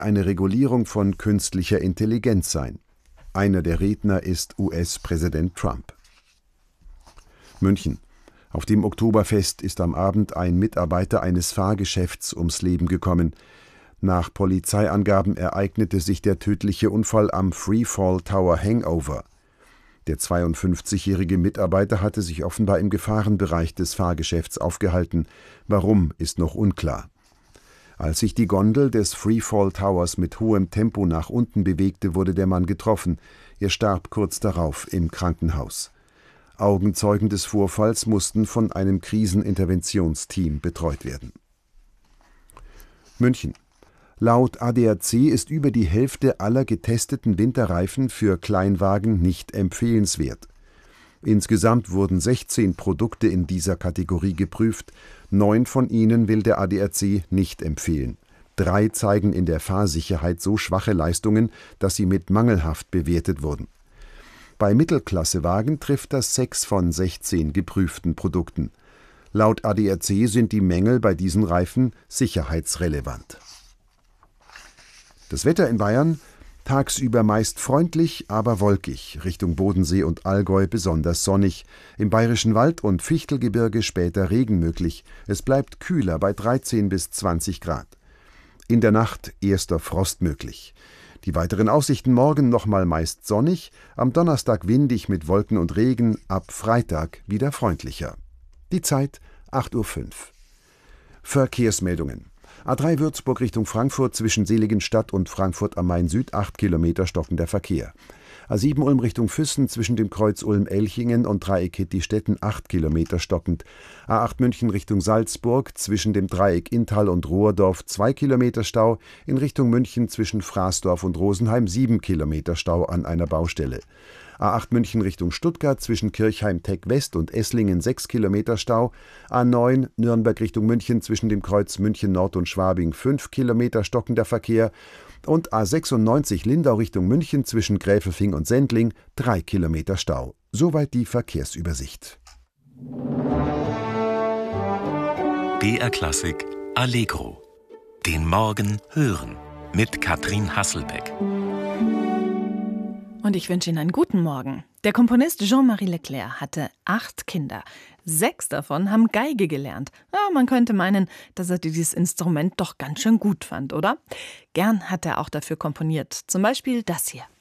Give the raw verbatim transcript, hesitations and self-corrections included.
eine Regulierung von künstlicher Intelligenz sein. Einer der Redner ist U S-Präsident Trump. München. Auf dem Oktoberfest ist am Abend ein Mitarbeiter eines Fahrgeschäfts ums Leben gekommen. Nach Polizeiangaben ereignete sich der tödliche Unfall am Freefall Tower Hangover. Der zweiundfünfzigjährige Mitarbeiter hatte sich offenbar im Gefahrenbereich des Fahrgeschäfts aufgehalten. Warum, ist noch unklar. Als sich die Gondel des Freefall Towers mit hohem Tempo nach unten bewegte, wurde der Mann getroffen. Er starb kurz darauf im Krankenhaus. Augenzeugen des Vorfalls mussten von einem Kriseninterventionsteam betreut werden. München. Laut A D A C ist über die Hälfte aller getesteten Winterreifen für Kleinwagen nicht empfehlenswert. Insgesamt wurden sechzehn Produkte in dieser Kategorie geprüft. Neun von ihnen will der A D A C nicht empfehlen. Drei zeigen in der Fahrsicherheit so schwache Leistungen, dass sie mit mangelhaft bewertet wurden. Bei Mittelklassewagen trifft das sechs von sechzehn geprüften Produkten. Laut A D A C sind die Mängel bei diesen Reifen sicherheitsrelevant. Das Wetter in Bayern: tagsüber meist freundlich, aber wolkig, Richtung Bodensee und Allgäu besonders sonnig, im Bayerischen Wald und Fichtelgebirge später Regen möglich, es bleibt kühler bei dreizehn bis zwanzig Grad. In der Nacht erster Frost möglich. Die weiteren Aussichten: morgen nochmal meist sonnig, am Donnerstag windig mit Wolken und Regen, ab Freitag wieder freundlicher. Die Zeit acht Uhr fünf. Verkehrsmeldungen. A drei Würzburg Richtung Frankfurt zwischen Seligenstadt und Frankfurt am Main Süd acht Kilometer stockender Verkehr. A sieben Ulm Richtung Füssen zwischen dem Kreuz Ulm-Elchingen und Dreieck Hitti-Stetten acht Kilometer stockend. A acht München Richtung Salzburg zwischen dem Dreieck Inntal und Rohrdorf zwei Kilometer Stau. In Richtung München zwischen Fraßdorf und Rosenheim sieben Kilometer Stau an einer Baustelle. A acht München Richtung Stuttgart zwischen Kirchheim-Teck West und Esslingen sechs Kilometer Stau. A neun Nürnberg Richtung München zwischen dem Kreuz München Nord und Schwabing fünf Kilometer stockender Verkehr. Und A sechsundneunzig Lindau Richtung München zwischen Gräfelfing und Sendling drei Kilometer Stau. Soweit die Verkehrsübersicht. B R Klassik Allegro. Den Morgen hören mit Katrin Hasselbeck. Und ich wünsche Ihnen einen guten Morgen. Der Komponist Jean-Marie Leclerc hatte acht Kinder. Sechs davon haben Geige gelernt. Ja, man könnte meinen, dass er dieses Instrument doch ganz schön gut fand, oder? Gern hat er auch dafür komponiert. Zum Beispiel das hier.